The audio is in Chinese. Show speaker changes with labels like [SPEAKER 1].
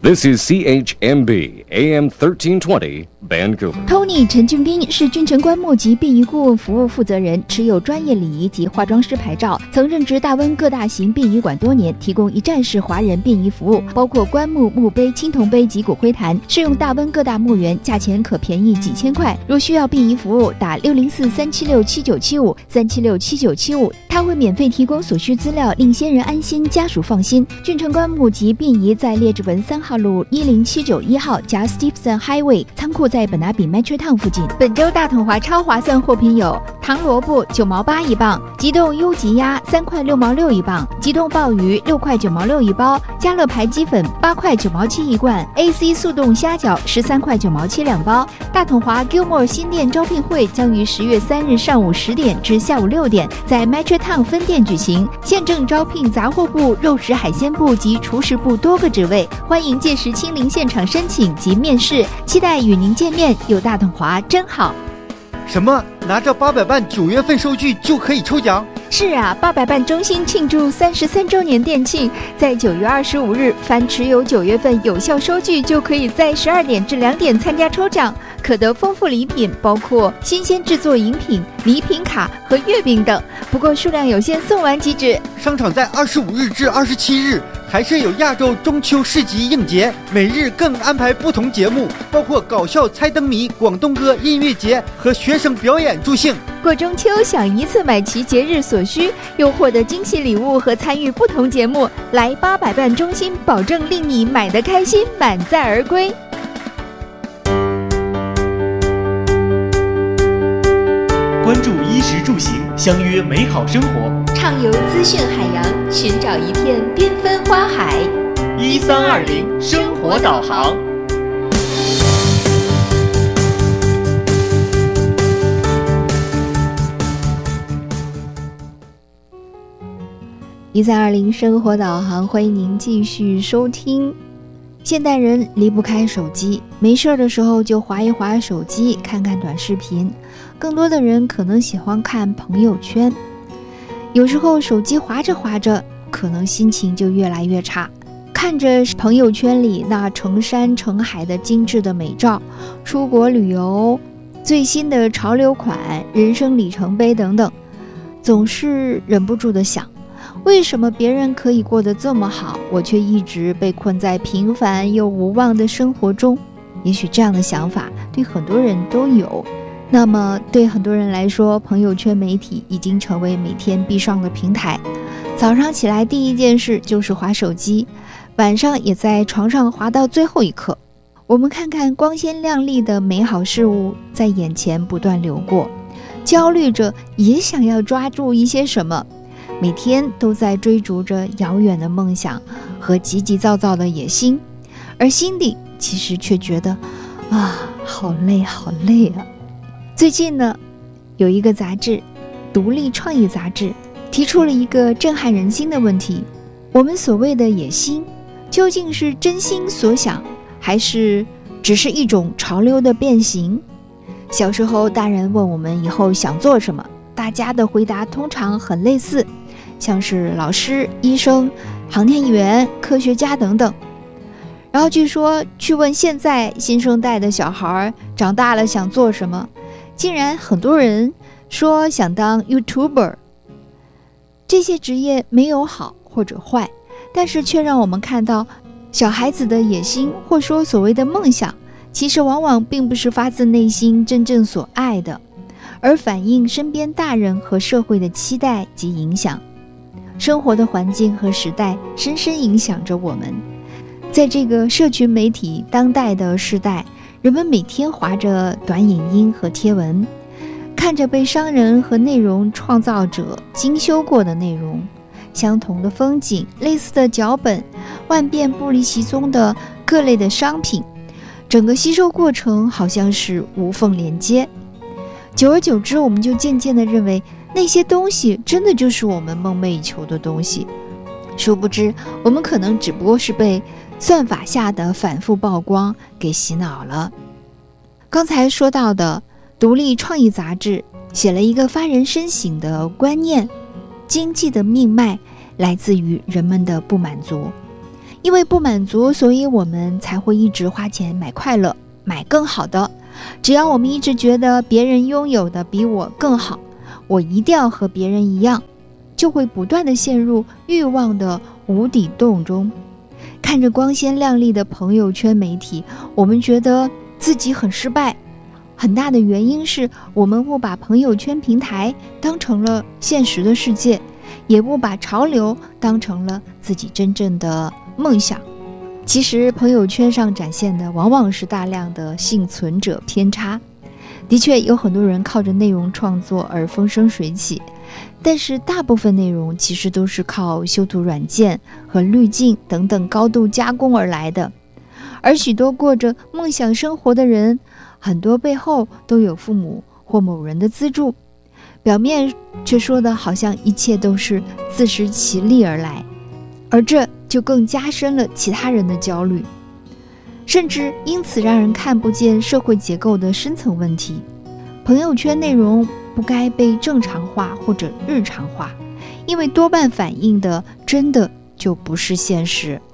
[SPEAKER 1] This is CHMB AM 1320 Vancouver.
[SPEAKER 2] Tony 陈俊斌是俊成棺木及殡仪顾问服务负责人，持有专业礼仪及化妆师牌照，曾任职大温各大型殡仪馆多年，提供一站式华人殡仪服务，包括棺木、墓碑、青铜碑及骨灰坛，适用大温各大墓园，价钱可便宜几千块。若需要殡仪服务，打604-376-7975 他会免费提供所需资料，令先人安心，家属放心。俊成棺木及殡仪在列治文3号路10791号加 Stevenson Highway， 仓库在本拿比 Metro Town 附近。本周大统华超划算货品有糖萝卜9毛8一磅，急冻优级鸭3块6毛6一磅，急冻鲍鱼6块9毛6一包，家乐牌鸡粉8块9毛7一罐， AC 速冻虾饺13块9毛7两包。大统华 Gilmore 新店招聘会将于10月3日上午10点至下午6点在 Metro Town 分店举行，现正招聘杂货部、肉食海鲜部及厨师部多个职位，欢迎届时亲临现场申请及面试，期待与您见面。有大统华真好。
[SPEAKER 3] 什么？拿着800万9月份收据就可以抽奖？
[SPEAKER 2] 是啊，800万中心庆祝33周年店庆，在9月25日，凡持有9月份有效收据就可以在12点至2点参加抽奖，可得丰富礼品，包括新鲜制作饮品、礼品卡和月饼等，不过数量有限，送完即止。
[SPEAKER 3] 商场在25日至27日还设有亚洲中秋市集应节，每日更安排不同节目，包括搞笑猜灯谜、广东歌音乐节和学生表演助兴。
[SPEAKER 2] 过中秋想一次买齐节日所需，又获得惊喜礼物和参与不同节目，来800万中心，保证令你买得开心，满载而归。
[SPEAKER 4] 关注衣食住行，相约美好生活，
[SPEAKER 2] 畅游资讯海洋，寻找一片缤纷花海。
[SPEAKER 4] 1320生活导航。
[SPEAKER 2] 1320生活导航，欢迎您继续收听。现代人离不开手机，没事的时候就滑一滑手机，看看短视频，更多的人可能喜欢看朋友圈。有时候手机滑着滑着，可能心情就越来越差，看着朋友圈里那成山成海的精致的美照，出国旅游、最新的潮流款、人生里程碑等等，总是忍不住的想，为什么别人可以过得这么好，我却一直被困在平凡又无望的生活中？也许这样的想法对很多人都有。那么对很多人来说，朋友圈媒体已经成为每天必上的平台。早上起来第一件事就是滑手机，晚上也在床上滑到最后一刻。我们看看光鲜亮丽的美好事物在眼前不断流过，焦虑着也想要抓住一些什么，每天都在追逐着遥远的梦想和急急躁躁的野心，而心底其实却觉得好累好累啊。最近呢，有一个杂志，独立创意杂志，提出了一个震撼人心的问题：我们所谓的野心，究竟是真心所想，还是只是一种潮流的变形？小时候大人问我们以后想做什么，大家的回答通常很类似，像是老师、医生、航天员、科学家等等。然后据说去问现在新生代的小孩长大了想做什么，竟然很多人说想当 YouTuber。 这些职业没有好或者坏，但是却让我们看到小孩子的野心，或说所谓的梦想，其实往往并不是发自内心真正所爱的，而反映身边大人和社会的期待及影响。生活的环境和时代深深影响着我们。在这个社群媒体当代的时代，人们每天滑着短影音和贴文，看着被商人和内容创造者精修过的内容，相同的风景、类似的脚本、万变不离其宗的各类的商品，整个吸收过程好像是无缝连接。久而久之，我们就渐渐地认为那些东西真的就是我们梦寐以求的东西。殊不知，我们可能只不过是被算法下的反复曝光给洗脑了。刚才说到的独立创意杂志写了一个发人深省的观念：经济的命脉来自于人们的不满足。 因为不满足，所以我们才会一直花钱买快乐，买更好的。只要我们一直觉得别人拥有的比我更好，我一定要和别人一样，就会不断地陷入欲望的无底洞中。看着光鲜亮丽的朋友圈媒体，我们觉得自己很失败。很大的原因是我们不把朋友圈平台当成了现实的世界，也不把潮流当成了自己真正的梦想。其实朋友圈上展现的往往是大量的幸存者偏差。的确有很多人靠着内容创作而风生水起，但是大部分内容其实都是靠修图软件和滤镜等等高度加工而来的。而许多过着梦想生活的人，很多背后都有父母或某人的资助，表面却说的好像一切都是自食其力而来，而这就更加深了其他人的焦虑，甚至因此让人看不见社会结构的深层问题。朋友圈内容不该被正常化或者日常化，因为多半反映的真的就不是现实。